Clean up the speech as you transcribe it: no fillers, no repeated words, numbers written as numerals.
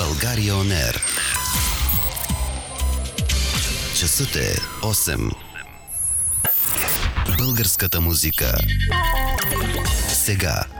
България On Air. Часът е 8. Българската музика. Сега.